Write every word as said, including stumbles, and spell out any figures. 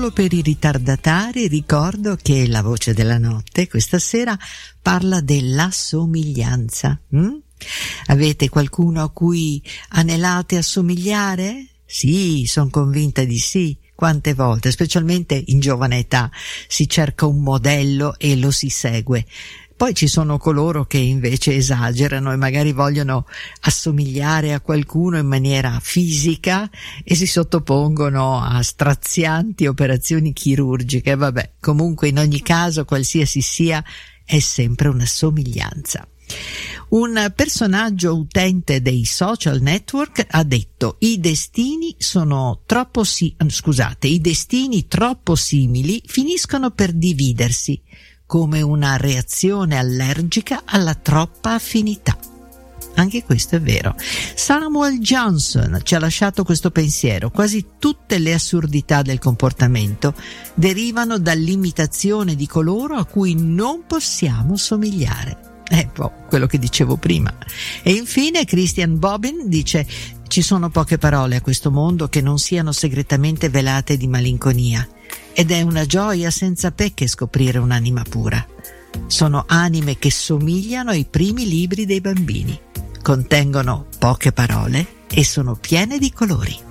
solo per i ritardatari ricordo che La Voce della Notte questa sera parla della somiglianza. Mm? Avete qualcuno a cui anelate assomigliare? Sì, sono convinta di sì. Quante volte, specialmente in giovane età, si cerca un modello e lo si segue. Poi ci sono coloro che invece esagerano e magari vogliono assomigliare a qualcuno in maniera fisica e si sottopongono a strazianti operazioni chirurgiche. Vabbè, comunque in ogni caso, qualsiasi sia, è sempre una somiglianza. Un personaggio utente dei social network ha detto: i destini sono troppo si- scusate, i destini troppo simili finiscono per dividersi, come una reazione allergica alla troppa affinità. Anche questo è vero. Samuel Johnson ci ha lasciato questo pensiero: quasi tutte le assurdità del comportamento derivano dall'imitazione di coloro a cui non possiamo somigliare. Ecco, quello che dicevo prima. E infine Christian Bobbin dice: ci sono poche parole a questo mondo che non siano segretamente velate di malinconia, ed è una gioia senza pecche scoprire un'anima pura. Sono anime che somigliano ai primi libri dei bambini, contengono poche parole e sono piene di colori.